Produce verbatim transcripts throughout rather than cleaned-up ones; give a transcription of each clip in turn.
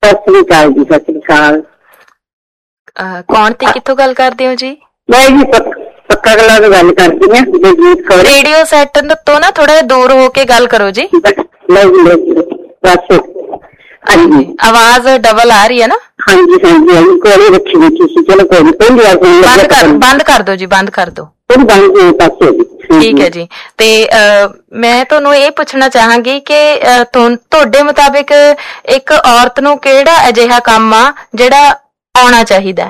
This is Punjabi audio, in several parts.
ਸਤਿ ਸ੍ਰੀ ਅਕਾਲ ਜੀ। ਸਤਿ ਸ੍ਰੀ ਅਕਾਲ। ਕੌਣ ਤੇ ਕਿੱਥੋਂ ਗੱਲ ਕਰਦੇ ਹੋ ਜੀ? ਮੈਂ ਜੀ ਪੱਕਾ ਕਲਾਂ ਤੋਂ ਗੱਲ ਕਰਦੀ ਹਾਂ। ਬਲਜੀਤ ਕੌਰ। ਰੇਡੀਓ ਸੈੱਟ ਤੋਂ ਨਾ ਥੋੜਾ ਜਿਹਾ ਦੂਰ ਹੋ ਕੇ ਗੱਲ ਕਰੋ ਜੀ। ਬਸ ਹਾਂਜੀ, ਆਵਾਜ਼ ਡਬਲ ਆ ਰਹੀ ਹੈ ਨਾ। ਹਾਂਜੀ ਹਾਂਜੀ ਹਾਂਜੀ ਕੋਲੇ ਰੱਖੀ ਬੈਠੀ ਸੀ। ਚਲੋ ਕੋਈ ਨੀ, ਪਹਿਲੀ ਵਾਰ ਬੰਦ ਕਰ ਬੰਦ ਕਰ ਦੋ ਜੀ, ਬੰਦ ਕਰ ਦੋ। ਠੀਕ ਹੈ ਜੀ। ਤੇ ਮੈਂ ਤੁਹਾਨੂੰ ਇਹ ਪੁੱਛਣਾ ਚਾਹਾਂਗੀ ਕਿ ਤੁਹਾਡੇ ਮੁਤਾਬਿਕ ਇੱਕ ਔਰਤ ਨੂੰ ਕਿਹੜਾ ਅਜਿਹਾ ਕੰਮ ਆ ਜਿਹੜਾ ਆਉਣਾ ਚਾਹੀਦਾ?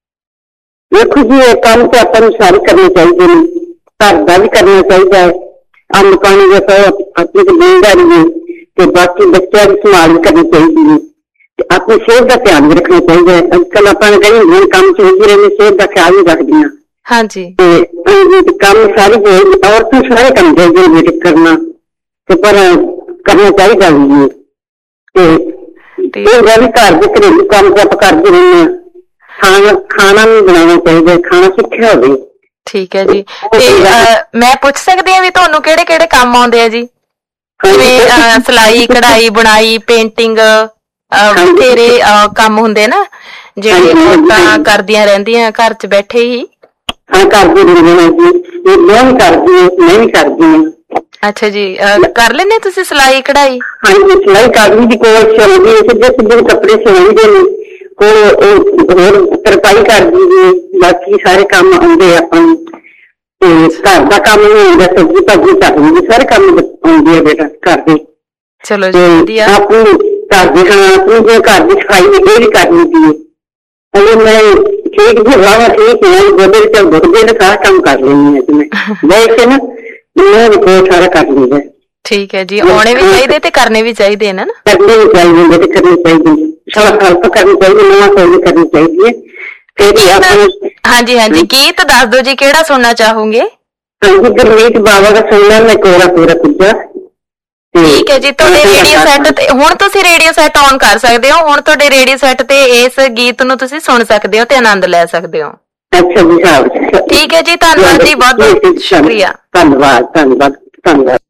ਦੇਖੋ ਜੀ, ਇਹ ਕੰਮ ਤਾਂ ਆਪਾਂ ਨੂੰ ਸਾਰੇ ਕਰਨੇ ਚਾਹੀਦੇ ਨੇ। ਘਰ ਦਾ ਵੀ ਕਰਨਾ ਚਾਹੀਦਾ ਹੈ, ਅੰਨ ਪਾਣੀ ਦਾ ਆਪਣੀ ਜ਼ਿੰਮੇਵਾਰੀ ਹੈ, ਤੇ ਬਾਕੀ ਬੱਚਿਆਂ ਦੀ ਸੰਭਾਲ ਵੀ ਕਰਨੀ ਚਾਹੀਦੀ ਹੈ, ਤੇ ਆਪਣੀ ਸਿਹਤ ਦਾ ਧਿਆਨ ਵੀ ਰੱਖਣਾ ਚਾਹੀਦਾ ਹੈ। ਅੱਜ ਕੱਲ ਆਪਾਂ ਕਈ ਹੁਣ ਕੰਮ ਚੋਂਦੇ ਰਹਿੰਦੇ, ਸਿਹਤ ਦਾ ਖਿਆਲ ਨਹੀਂ ਰੱਖਦੀਆਂ। ਹਾਂਜੀ। ਤੇ ਕੰਮ ਸਾਰੇ ਔਰਤ ਨੂੰ ਸਾਰੇ ਕੰਮ ਚਾਹੀਦੇ ਨੇ ਕਰਨਾ, ਤੇ ਪਰ ਕਰਨਾ ਚਾਹੀਦਾ ਵੀ ਹੈ। ਤੇ ਇਹ ਗੱਲ ਘਰ ਦੇ ਘਰੇਲੂ ਕੰਮ ਤੇ ਆਪਾਂ ਕਰਦੇ ਰਹਿੰਦੇ ਹਾਂ। ਖਾਣਾ ਖਾਣਾ ਵੀ ਬਣਾਉਣਾ ਚਾਹੀਦਾ, ਖਾਣਾ ਸਿੱਖਿਆ ਹੋਵੇ। ਠੀਕ ਹੈ ਜੀ। ਤੇ ਮੈਂ ਪੁੱਛ ਸਕਦੀ ਹਾਂ ਵੀ ਤੁਹਾਨੂੰ ਕਿਹੜੇ ਕਿਹੜੇ ਕੰਮ ਆਉਂਦੇ ਆ ਜੀ? ਜਿਵੇਂ ਸਿਲਾਈ, ਕਢਾਈ, ਬੁਣਾਈ, ਪੇਂਟਿੰਗ, ਬਥੇਰੇ ਕੰਮ ਹੁੰਦੇ ਨਾ ਜਿਹੜੇ ਔਰਤਾਂ ਕਰਦੀਆਂ ਰਹਿੰਦੀਆਂ ਘਰ ਚ ਬੈਠੇ ਹੀ। ਹਾਂ, ਕਰਦੀ ਰਹਿੰਦੀ ਹਾਂ ਜੀ। ਮੈਂ ਵੀ ਕਰਦੀ ਹਾਂ, ਮੈਂ ਵੀ ਕਰਦੀ ਹਾਂ। ਅੱਛਾ ਜੀ। ਕਰ ਲੈਂਦੇ ਤੁਸੀਂ ਸਿਲਾਈ ਕਢਾਈ? ਹਾਂਜੀ, ਸਿਲਾਈ ਕਰਦੀ ਦੀ ਕੋਲ ਸਿਉਂਦੀ, ਸਿੱਧੇ ਸਿੱਧੇ ਕੱਪੜੇ ਸਿਉਂਦੇ ਨੇ, ਕੋਲ ਹੋਰ ਤਰਪਾਈ ਕਰਦੀ ਜੀ। ਬਾਕੀ ਸਾਰੇ ਕੰਮ ਆਉਂਦੇ ਆਪਾਂ ਨੂੰ। ਤੇ ਘਰ ਦਾ ਕੰਮ ਵੀ ਆਉਂਦਾ, ਸਬਜ਼ੀ ਭਾਜੀ ਕਰ ਲੈਂਦੀ, ਸਾਰੇ ਕੰਮ ਆਉਂਦੇ ਆ ਬੇਟਾ ਘਰ ਦੇ। ਚਲੋ ਜੀ, ਵਧੀਆ। ਆਪਣੀ ਘਰ ਦੇ ਹਾਂ ਆਪਣੀ ਜੇ ਘਰ ਦੀ ਸਫਾਈ ਇਹ ਵੀ ਕਰ ਲੈਂਦੀ ਹੈ। ਅਜੇ ਮੈਂ ਠੀਕ ਜੀ ਵਾਵਾ ਠੀਕ ਹੈ, ਗੋਡੇ ਚ ਗੁਰਦੇ ਨੇ ਸਾਰਾ ਕੰਮ ਕਰ ਲੈਂਦੀ ਹਾਂ ਜੀ ਮੈਂ। ਵੈਸੇ ਨਾ ਮੈਂ ਵੀ ਬਹੁਤ ਸਾਰਾ ਕਰ ਲੈਂਦਾ। ਠੀਕ ਹੈ ਜੀ। ਆਉਣੇ ਵੀ ਚਾਹੀਦੇ ਤੇ ਕਰਨੇ ਵੀ ਚਾਹੀਦੇ ਨੇ ਨਾ। ਕਰਨੇ ਵੀ ਚਾਹੀਦੇ ਤੇ ਕਰਨੇ ਚਾਹੀਦੇ, ਸਾਰਾ ਹੈਲਪ ਕਰਨੀ ਚਾਹੀਦੀ, ਨਵਾਂ ਕੋਈ ਕਰਨੀ ਚਾਹੀਦੀ ਹੈ। ਹਾਂਜੀ ਹਾਂਜੀ, ਗੀਤ ਦੱਸ ਦਿਓ ਜੀ, ਕਿਹੜਾ ਸੁਣਨਾ ਚਾਹੋਗੇ? ਹਾਂਜੀ, ਗੁਰਮੀਤ ਬਾਵਾ ਦਾ ਸੁਣਨਾ ਮੈਂ, ਕੋਰਾ ਪੂਰਾ ਪੁੱਜਾ। ਠੀਕ ਹੈ ਜੀ। ਤੁਹਾਡੇ ਰੇਡੀਓ ਸੈੱਟ ਤੇ ਹੁਣ ਤੁਸੀਂ ਰੇਡੀਓ ਸੈੱਟ ਔਨ ਕਰ ਸਕਦੇ ਹੋ। ਹੁਣ ਤੁਹਾਡੇ ਰੇਡੀਓ ਸੈੱਟ ਤੇ ਇਸ ਗੀਤ ਨੂੰ ਤੁਸੀਂ ਸੁਣ ਸਕਦੇ ਹੋ ਤੇ ਆਨੰਦ ਲੈ ਸਕਦੇ ਹੋ। ਅੱਛਾ ਜੀ। ਠੀਕ ਹੈ ਜੀ, ਧੰਨਵਾਦ ਜੀ, ਬਹੁਤ ਬਹੁਤ ਸ਼ੁਕਰੀਆ। ਧੰਨਵਾਦ ਧੰਨਵਾਦ ਧੰਨਵਾਦ।